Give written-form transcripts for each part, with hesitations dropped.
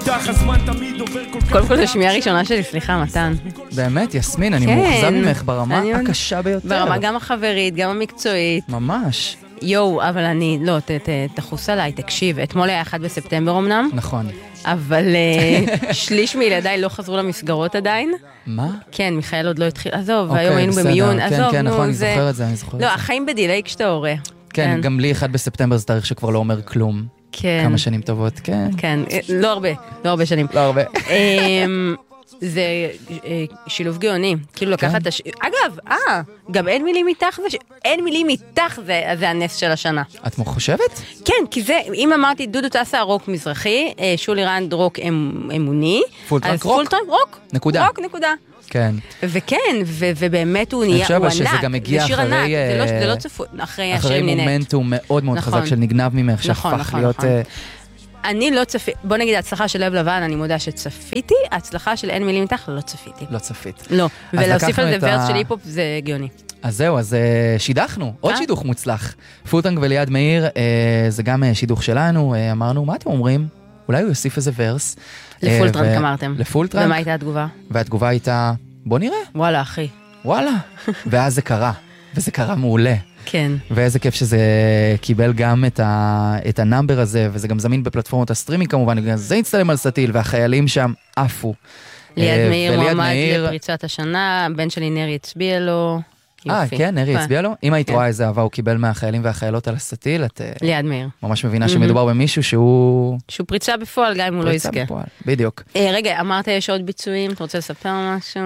קודם כל, זו שמיעה ראשונה שלי, סליחה, מתן. באמת, יסמין, אני מאוכזב ממך ברמה הקשה ביותר. ברמה גם החברית, גם המקצועית. ממש. יואו, אבל אני, לא, תחוס עליי, תקשיב, אתמול היה 1 בספטמבר אמנם. נכון. אבל שליש מילדיי לא חזרו למסגרות עדיין. מה? כן, מיכאל עוד לא התחיל, עזוב, והיום היינו במיון, עזוב, כן, נכון, נו, זה... אני זוכר את זה, אני זוכר את לא, זה. החיים בדילי כשאתה הורה. כן, גם לי 1 בספטמבר זה תאריך שכבר לא אומר כלום. כן. כמה שנים טובות, כן. כן, לא הרבה שנים. לא הרבה. זה שילוב גאוני, כאילו לקחת, אגב, גם אין מילים איתך, אין מילים איתך זה הנס של השנה. את חושבת? כן, כי זה, אם אמרתי דודו טסה רוק מזרחי, שולי רנד רוק אמוני, פולטרנק רוק? פולטרנק רוק, נקודה. רוק, נקודה. כן. וכן, ובאמת הוא נהיה, הוא ענק. שזה גם הגיע אחרי, זה לא צפוי, אחרי השירים נינט. אחרי מומנטום מאוד מאוד חזק של נגנב ממך, שהפך להיות... אני לא צפיתי, בוא נגיד, ההצלחה של לב לבן, אני מודה שצפיתי, ההצלחה של אין מילים איתך, לא צפיתי. לא צפית. לא, ולהוסיף על זה ורס של היפ-הופ זה גאוני. אז זהו, אז שידכנו, עוד שידוך מוצלח. פולטרנק וליעד מאיר, זה גם שידוך שלנו, אמרנו, מה אתם אומרים? אולי הוא יוסיף איזה ורס. לפולטרנק אמרתם. לפולטרנק. ומה הייתה התגובה? והתגובה הייתה, בוא נראה. וואלה, אחי. וואלה. ואז זה קרה, וזה קרה מעולה. כן. ואיזה כיף שזה קיבל גם את הנאמבר הזה, וזה גם זמין בפלטפורמות הסטרימינג כמובן, זה יצטלם על סטיל, והחיילים שם עפו. ליעד מאיר מועמד לפריצת השנה, בן שלי נרי הצביע לו. כן, נרי הצביע לו. אם היית רואה איזה אהבה הוא קיבל מהחיילים והחיילות על הסטיל, את ליעד מאיר. ממש מבינה שמדובר במישהו שהוא פריצה בפועל, גם אם הוא לא יזכה. פריצה בפועל, בדיוק. רגע, אמרת יש עוד ביצועים, אתה רוצה לספר משהו?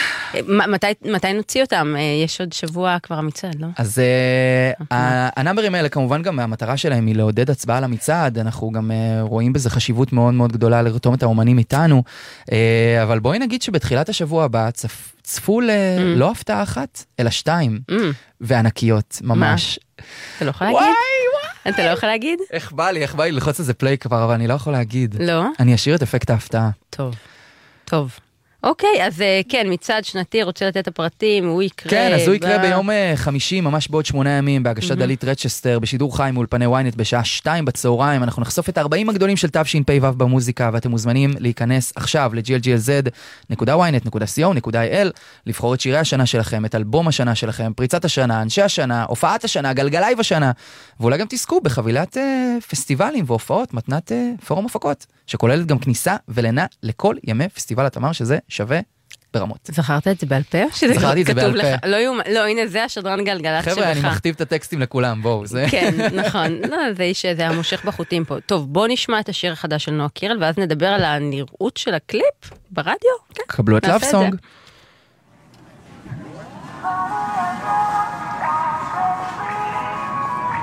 מתי נוציא אותם? יש עוד שבוע כבר המצעד, לא? אז הנאמברים האלה כמובן גם המטרה שלהם היא לעודד הצבעה למצעד, אנחנו גם רואים בזה חשיבות מאוד מאוד גדולה לרתום את האומנים איתנו, אבל בואי נגיד שבתחילת השבוע הבא צפו לא הפתעה אחת, אלא 2, וענקיות, ממש. אתה לא יכול להגיד? אתה לא יכול להגיד? איך בא לי ללחוץ איזה פליי כבר, אבל אני לא יכול להגיד. לא? אני אשאיר את אפקט ההפתעה. טוב. אוקיי, אז כן, מצעד שנתי, רוצה לתת את הפרטים, הוא יקרה. כן, אז הוא יקרה ביום 5, ממש בעוד 8 ימים, בהגשת דלית רצ'סטר, בשידור חי מאולפני וויינט בשעה 2 בצהריים. אנחנו נחשוף את 40 הגדולים של תשפ"ו במוזיקה, ואתם מוזמנים להיכנס עכשיו ל-glglz.ynet.co.il, לבחור את שירי השנה שלכם, את אלבום השנה שלכם, פריצת השנה, אנשי השנה, הופעת השנה, גלגלייב השנה, ואולי גם תזכו בחבילת פסטיבלים והופעות, מתנת פורום הפקות, שכוללת גם כניסה ולינה לכל ימי פסטיבל התמר, שזה שווה ברמות. זכרת את זה בעל פה? זכרתי את זה בעל פה. לא, הנה זה השדרן גלגלצ שלך. חבר'ה, אני מכתיב את הטקסטים לכולם, בואו. כן, נכון. לא, זה המושך בחוטים פה. טוב, בואו נשמע את השיר החדש של נועה קירל, ואז נדבר על הנראות של הקליפ ברדיו. קבלו את לאב סונג.